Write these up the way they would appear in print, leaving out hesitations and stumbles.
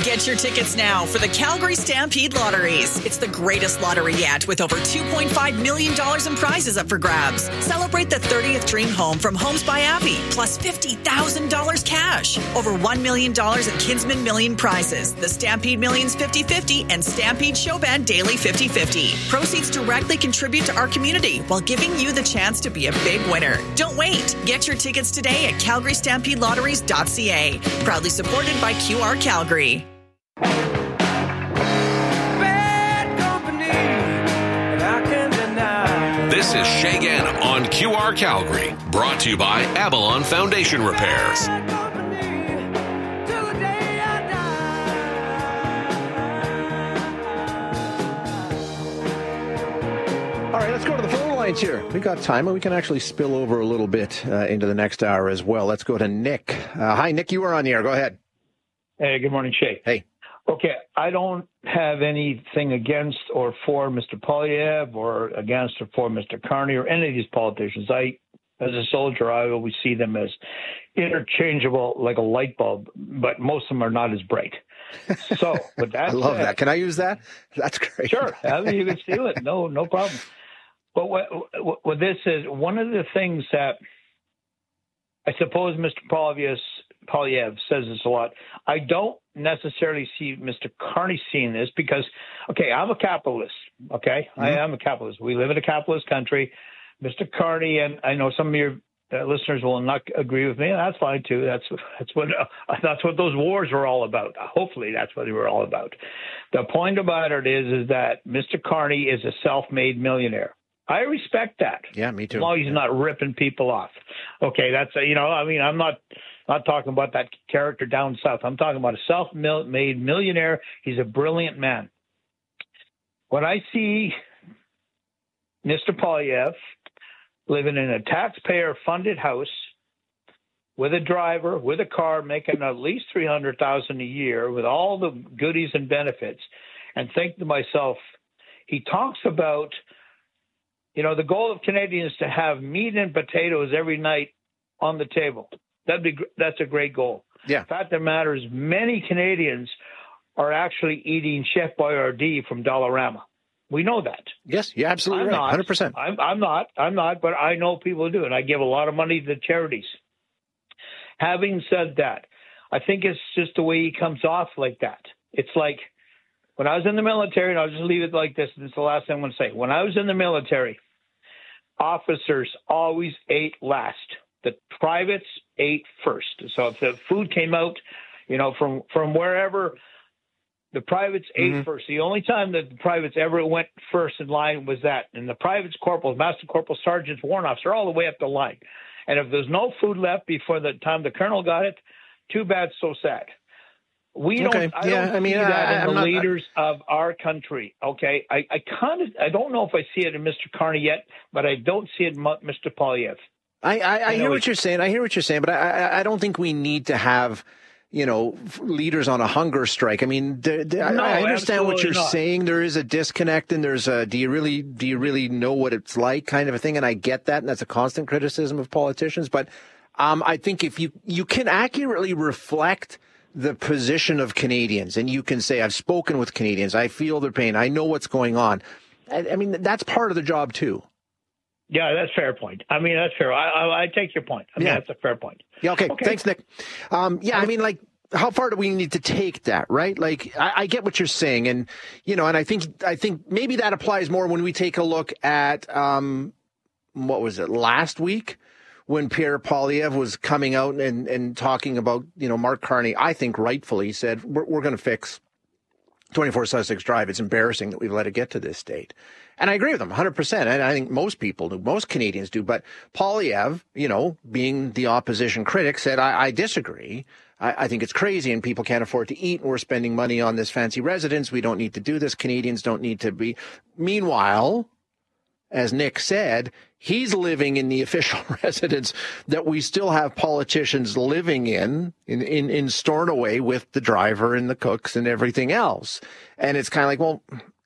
Get your tickets now for the Calgary Stampede Lotteries. It's the greatest lottery yet, with over $2.5 million in prizes up for grabs. Celebrate the 30th dream home from Homes by Abbey, plus $50,000 cash. Over $1 million in Kinsman Million prizes, the Stampede Millions 50-50 and Stampede Showband Daily 50-50. Proceeds directly contribute to our community while giving you the chance to be a big winner. Don't wait. Get your tickets today at calgarystampede.ca. Proudly supported by QR Calgary. This is Shay Ganam on QR Calgary, brought to you by Avalon Foundation Repairs. All right, let's go to the phone lines here. We got time, and we can actually spill over a little bit into the next hour as well. Let's go to Nick. Hi, Nick, you are on the air. Go ahead. Hey, good morning, Shay. Hey. Okay, I don't have anything against or for Mr. Poilievre or against or for Mr. Carney or any of these politicians. As a soldier, I always see them as interchangeable like a light bulb, but most of them are not as bright. So, with that I love that. Can I use that? That's great. Sure, you can steal it. No problem. But what this is, one of the things that I suppose Mr. Poilievre says this a lot. I don't necessarily see Mr. Carney seeing this because, okay, I'm a capitalist, okay? Mm-hmm. I am a capitalist. We live in a capitalist country. Mr. Carney, and I know some of your listeners will not agree with me, and that's fine too. That's what those wars were all about. Hopefully that's what they were all about. The point about it is that Mr. Carney is a self-made millionaire. I respect that. Yeah, me too. As long as he's not ripping people off. Okay, that's, I'm not talking about that character down south. I'm talking about a self-made millionaire. He's a brilliant man. When I see Mr. Poilievre living in a taxpayer-funded house with a driver, with a car, making at least $300,000 a year with all the goodies and benefits, and think to myself, he talks about, the goal of Canadians to have meat and potatoes every night on the table. That's a great goal. Yeah. The fact of the matter is, many Canadians are actually eating Chef Boyardee from Dollarama. We know that. Yes, you're absolutely right. 100%. I'm not, but I know people do, and I give a lot of money to charities. Having said that, I think it's just the way he comes off like that. It's like when I was in the military, and I'll just leave it like this, and it's the last thing I'm going to say. When I was in the military, officers always ate last. The privates ate first. So if the food came out, from wherever, the privates ate first. The only time that the privates ever went first in line was that. And the privates, corporals, master corporals, sergeants, warrant officers, all the way up the line. And if there's no food left before the time the colonel got it, too bad, so sad. I don't see that in the leaders of our country. Okay, I don't know if I see it in Mr. Carney yet, but I don't see it in Mr. Poilievre. I hear what you're saying. But I don't think we need to have, leaders on a hunger strike. I mean, I understand what you're saying. There is a disconnect, and there's a do you really know what it's like kind of a thing, and I get that, and that's a constant criticism of politicians. But I think if you can accurately reflect the position of Canadians, and you can say, I've spoken with Canadians, I feel their pain, I know what's going on. I mean, that's part of the job too. Yeah, that's a fair point. I mean, that's fair. I take your point. That's a fair point. Yeah, okay. Thanks, Nick. I mean, like, how far do we need to take that, right? Like, I get what you're saying, and, and I think maybe that applies more when we take a look at, what was it, last week? When Pierre Poilievre was coming out and talking about, Mark Carney, I think rightfully said, we're going to fix 24 Sussex Drive. It's embarrassing that we've let it get to this state. And I agree with him 100%. And I think most people do, most Canadians do. But Poilievre, being the opposition critic, said, I disagree. I think it's crazy and people can't afford to eat. And we're spending money on this fancy residence. We don't need to do this. Canadians don't need to be. Meanwhile, as Nick said, he's living in the official residence that we still have politicians living in Stornoway with the driver and the cooks and everything else. And it's kind of like, well,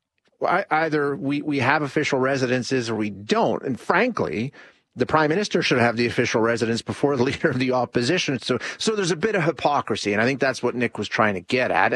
either we have official residences or we don't. And frankly, the prime minister should have the official residence before the leader of the opposition. So there's a bit of hypocrisy. And I think that's what Nick was trying to get at.